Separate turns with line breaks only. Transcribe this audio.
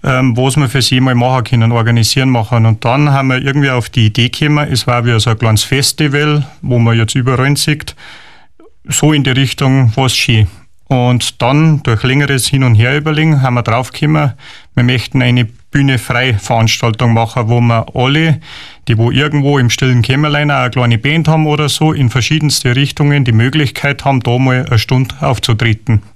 was wir für sie mal machen können, organisieren machen. Und dann haben wir irgendwie auf die Idee gekommen, es war wie so ein kleines Festival, wo man jetzt überall sieht, so in die Richtung, was schön. Und dann, durch längeres Hin- und Her-Überlegen, haben wir draufgekommen, wir möchten eine Bühne-frei-Veranstaltung machen, wo wir alle, die wo irgendwo im stillen Kämmerlein eine kleine Band haben oder so, in verschiedenste Richtungen die Möglichkeit haben, da mal eine Stunde aufzutreten.